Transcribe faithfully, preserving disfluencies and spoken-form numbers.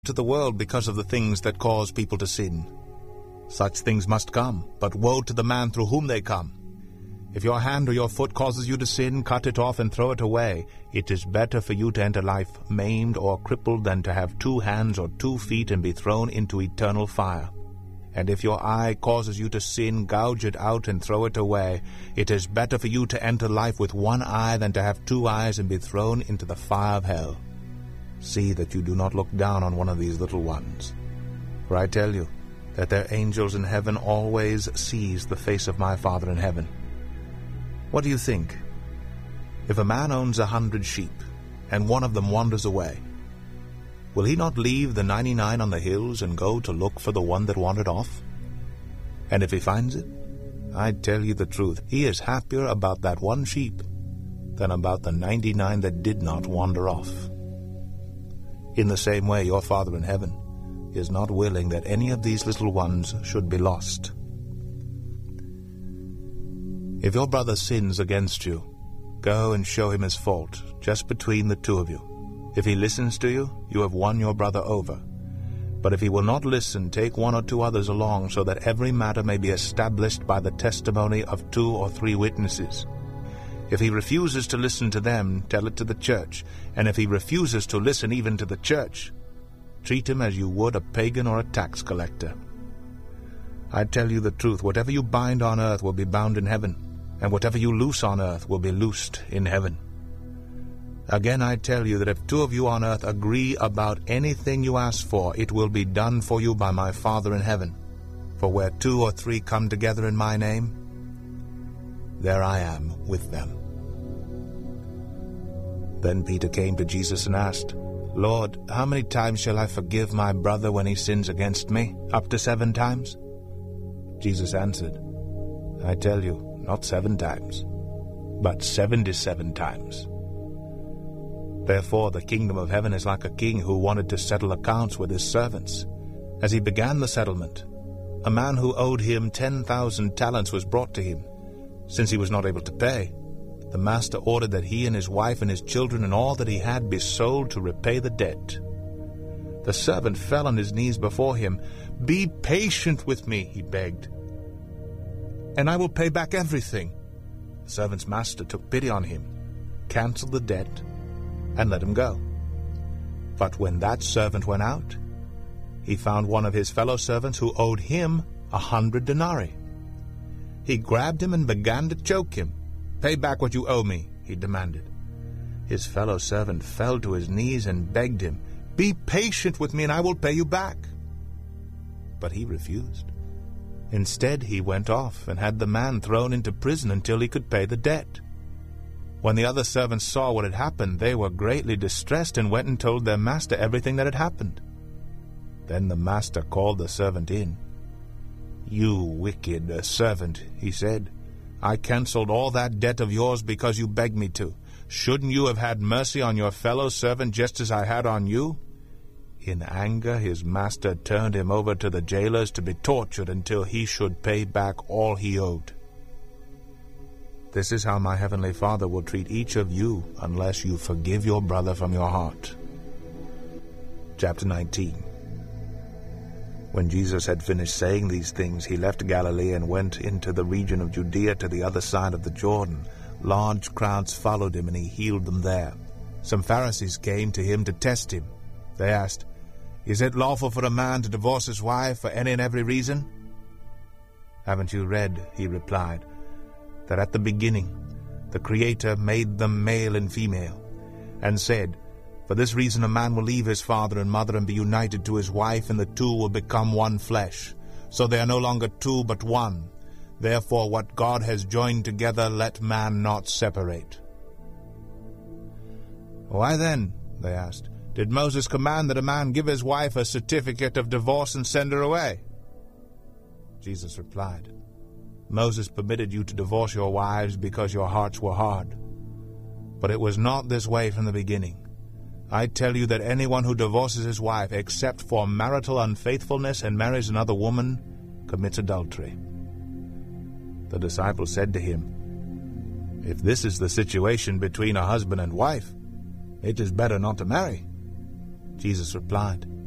to the world because of the things that cause people to sin. Such things must come, but woe to the man through whom they come. If your hand or your foot causes you to sin, cut it off and throw it away. It is better for you to enter life maimed or crippled than to have two hands or two feet and be thrown into eternal fire. And if your eye causes you to sin, gouge it out and throw it away. It is better for you to enter life with one eye than to have two eyes and be thrown into the fire of hell. See that you do not look down on one of these little ones. For I tell you that their angels in heaven always sees the face of my Father in heaven. What do you think? If a man owns a hundred sheep, and one of them wanders away, will he not leave the ninety-nine on the hills and go to look for the one that wandered off? And if he finds it, I tell you the truth, he is happier about that one sheep than about the ninety-nine that did not wander off. In the same way, your Father in heaven is not willing that any of these little ones should be lost. If your brother sins against you, go and show him his fault, just between the two of you. If he listens to you, you have won your brother over. But if he will not listen, take one or two others along, so that every matter may be established by the testimony of two or three witnesses. If he refuses to listen to them, tell it to the church. And if he refuses to listen even to the church, treat him as you would a pagan or a tax collector. I tell you the truth, whatever you bind on earth will be bound in heaven, and whatever you loose on earth will be loosed in heaven. Again I tell you that if two of you on earth agree about anything you ask for, it will be done for you by my Father in heaven. For where two or three come together in my name, there I am with them. Then Peter came to Jesus and asked, Lord, how many times shall I forgive my brother when he sins against me? Up to seven times? Jesus answered, I tell you, not seven times, but seventy-seven times. Therefore the kingdom of heaven is like a king who wanted to settle accounts with his servants. As he began the settlement, a man who owed him ten thousand talents was brought to him. Since he was not able to pay, the master ordered that he and his wife and his children and all that he had be sold to repay the debt. The servant fell on his knees before him. Be patient with me, he begged, and I will pay back everything. The servant's master took pity on him, canceled the debt, and let him go. But when that servant went out, he found one of his fellow servants who owed him a hundred denarii. He grabbed him and began to choke him. Pay back what you owe me, he demanded. His fellow servant fell to his knees and begged him, Be patient with me and I will pay you back. But he refused. Instead, he went off and had the man thrown into prison until he could pay the debt. When the other servants saw what had happened, they were greatly distressed and went and told their master everything that had happened. Then the master called the servant in. You wicked servant, he said, I canceled all that debt of yours because you begged me to. Shouldn't you have had mercy on your fellow servant just as I had on you? In anger, his master turned him over to the jailers to be tortured until he should pay back all he owed. This is how my heavenly Father will treat each of you unless you forgive your brother from your heart. Chapter nineteen. When Jesus had finished saying these things, he left Galilee and went into the region of Judea to the other side of the Jordan. Large crowds followed him, and he healed them there. Some Pharisees came to him to test him. They asked, Is it lawful for a man to divorce his wife for any and every reason? Haven't you read, he replied, that at the beginning the Creator made them male and female, and said, For this reason a man will leave his father and mother and be united to his wife, and the two will become one flesh. So they are no longer two but one. Therefore what God has joined together, let man not separate. Why then, they asked, did Moses command that a man give his wife a certificate of divorce and send her away? Jesus replied, Moses permitted you to divorce your wives because your hearts were hard. But it was not this way from the beginning. I tell you that anyone who divorces his wife except for marital unfaithfulness and marries another woman commits adultery. The disciples said to him, If this is the situation between a husband and wife, it is better not to marry. Jesus replied,